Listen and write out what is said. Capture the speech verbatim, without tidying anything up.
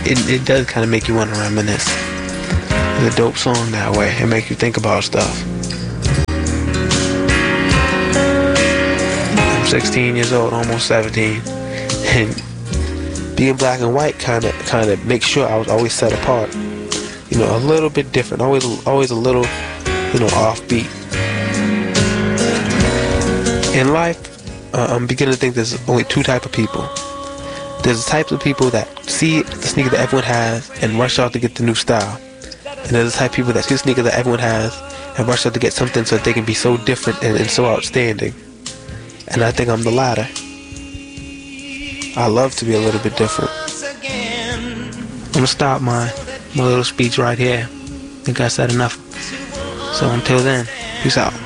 it, it does kind of make you want to reminisce. It's a dope song that way. It makes you think about stuff. I'm sixteen years old, almost seventeen, and being black and white kind of kind of makes sure I was always set apart. You know, a little bit different, always always a little, you know, offbeat. In life, uh, I'm beginning to think there's only two type of people. There's the types of people that see the sneaker that everyone has and rush out to get the new style. And there's the type of people that see the sneaker that everyone has and rush out to get something so that they can be so different and, and so outstanding. And I think I'm the latter. I love to be a little bit different. I'm gonna stop my, my little speech right here. I think I said enough. So until then, peace out.